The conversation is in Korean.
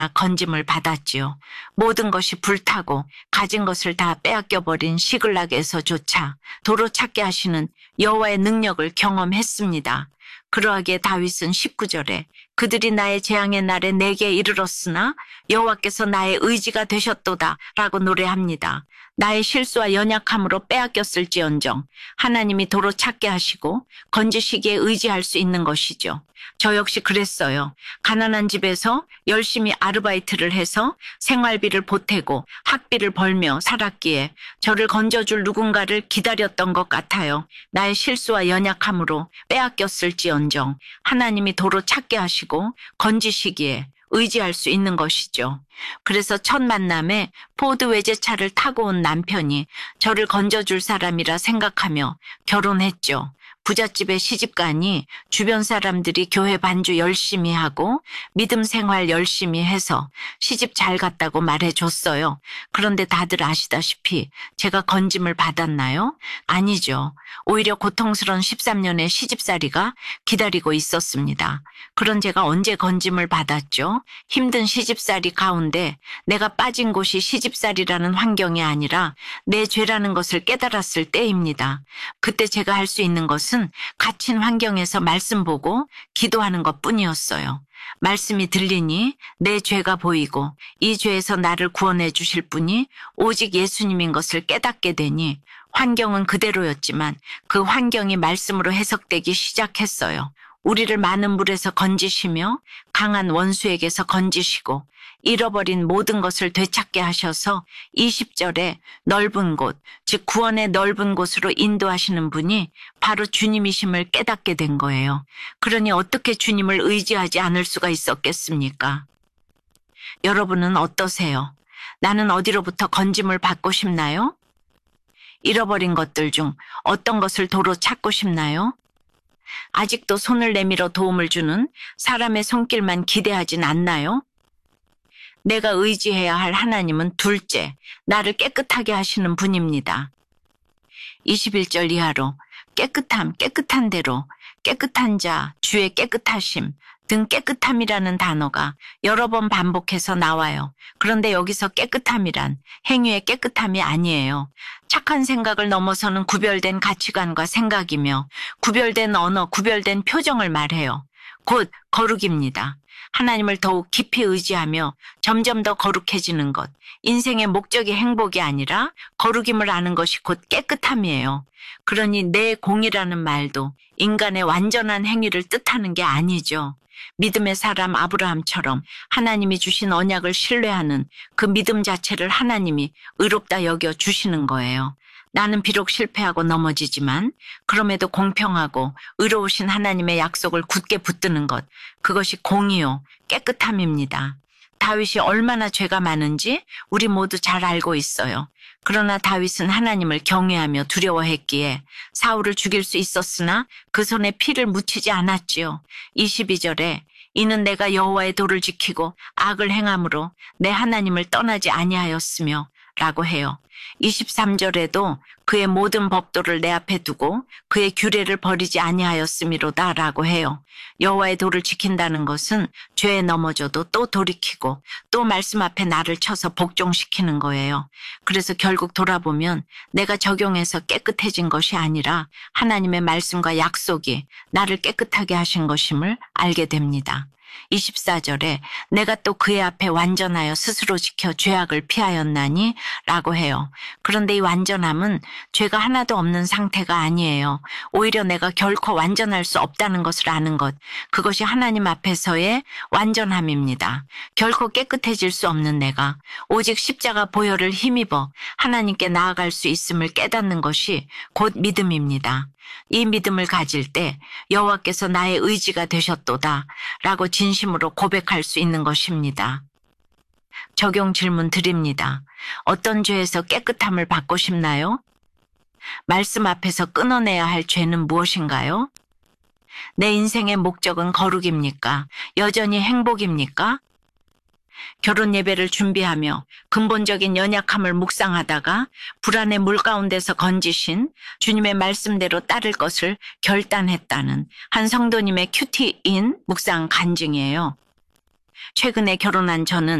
건짐을 받았지요. 모든 것이 불타고 가진 것을 다 빼앗겨버린 시글락에서조차 도로 찾게 하시는 여호와의 능력을 경험했습니다. 그러하기에 다윗은 19절에 그들이 나의 재앙의 날에 내게 이르렀으나 여호와께서 나의 의지가 되셨도다 라고 노래합니다. 나의 실수와 연약함으로 빼앗겼을지언정 하나님이 도로 찾게 하시고 건지시기에 의지할 수 있는 것이죠. 저 역시 그랬어요. 가난한 집에서 열심히 아르바이트를 해서 생활비를 보태고 학비를 벌며 살았기에 저를 건져줄 누군가를 기다렸던 것 같아요. 나의 실수와 연약함으로 빼앗겼을지언정 하나님이 도로 찾게 하시고 건지시기에 의지할 수 있는 것이죠. 그래서 첫 만남에 포드 외제차를 타고 온 남편이 저를 건져줄 사람이라 생각하며 결혼했죠. 부잣집에 시집가니 주변 사람들이 교회 반주 열심히 하고 믿음 생활 열심히 해서 시집 잘 갔다고 말해줬어요. 그런데 다들 아시다시피 제가 건짐을 받았나요? 아니죠. 오히려 고통스러운 13년의 시집살이가 기다리고 있었습니다. 그런 제가 언제 건짐을 받았죠? 힘든 시집살이 가운데 내가 빠진 곳이 시집살이라는 환경이 아니라 내 죄라는 것을 깨달았을 때입니다. 그때 제가 할 수 있는 것은 갇힌 환경에서 말씀 보고 기도하는 것뿐이었어요. 말씀이 들리니 내 죄가 보이고 이 죄에서 나를 구원해 주실 분이 오직 예수님인 것을 깨닫게 되니 환경은 그대로였지만 그 환경이 말씀으로 해석되기 시작했어요. 우리를 많은 물에서 건지시며 강한 원수에게서 건지시고 잃어버린 모든 것을 되찾게 하셔서 20절에 넓은 곳, 즉 구원의 넓은 곳으로 인도하시는 분이 바로 주님이심을 깨닫게 된 거예요. 그러니 어떻게 주님을 의지하지 않을 수가 있었겠습니까? 여러분은 어떠세요? 나는 어디로부터 건짐을 받고 싶나요? 잃어버린 것들 중 어떤 것을 도로 찾고 싶나요? 아직도 손을 내밀어 도움을 주는 사람의 손길만 기대하진 않나요? 내가 의지해야 할 하나님은 둘째, 나를 깨끗하게 하시는 분입니다. 21절 이하로 깨끗함, 깨끗한 대로, 깨끗한 자, 주의 깨끗하심 등 깨끗함이라는 단어가 여러 번 반복해서 나와요. 그런데 여기서 깨끗함이란 행위의 깨끗함이 아니에요. 착한 생각을 넘어서는 구별된 가치관과 생각이며 구별된 언어, 구별된 표정을 말해요. 곧 거룩입니다. 하나님을 더욱 깊이 의지하며 점점 더 거룩해지는 것. 인생의 목적이 행복이 아니라 거룩임을 아는 것이 곧 깨끗함이에요. 그러니 내 공이라는 말도 인간의 완전한 행위를 뜻하는 게 아니죠. 믿음의 사람 아브라함처럼 하나님이 주신 언약을 신뢰하는 그 믿음 자체를 하나님이 의롭다 여겨 주시는 거예요. 나는 비록 실패하고 넘어지지만 그럼에도 공평하고 의로우신 하나님의 약속을 굳게 붙드는 것, 그것이 공의요, 깨끗함입니다. 다윗이 얼마나 죄가 많은지 우리 모두 잘 알고 있어요. 그러나 다윗은 하나님을 경외하며 두려워했기에 사울을 죽일 수 있었으나 그 손에 피를 묻히지 않았지요. 22절에 이는 내가 여호와의 도를 지키고 악을 행함으로 내 하나님을 떠나지 아니하였으며 라고 해요. 23절에도 그의 모든 법도를 내 앞에 두고 그의 규례를 버리지 아니하였음이로다 라고 해요. 여호와의 도를 지킨다는 것은 죄에 넘어져도 또 돌이키고 또 말씀 앞에 나를 쳐서 복종시키는 거예요. 그래서 결국 돌아보면 내가 적용해서 깨끗해진 것이 아니라 하나님의 말씀과 약속이 나를 깨끗하게 하신 것임을 알게 됩니다. 24절에 내가 또 그의 앞에 완전하여 스스로 지켜 죄악을 피하였나니 라고 해요. 그런데 이 완전함은 죄가 하나도 없는 상태가 아니에요. 오히려 내가 결코 완전할 수 없다는 것을 아는 것, 그것이 하나님 앞에서의 완전함입니다. 결코 깨끗해질 수 없는 내가 오직 십자가 보혈을 힘입어 하나님께 나아갈 수 있음을 깨닫는 것이 곧 믿음입니다. 이 믿음을 가질 때 여호와께서 나의 의지가 되셨도다 라고 진심으로 고백할 수 있는 것입니다. 적용 질문 드립니다. 어떤 죄에서 깨끗함을 받고 싶나요? 말씀 앞에서 끊어내야 할 죄는 무엇인가요? 내 인생의 목적은 거룩입니까? 여전히 행복입니까? 결혼 예배를 준비하며 근본적인 연약함을 묵상하다가 불안의 물 가운데서 건지신 주님의 말씀대로 따를 것을 결단했다는 한 성도님의 큐티인 묵상 간증이에요. 최근에 결혼한 저는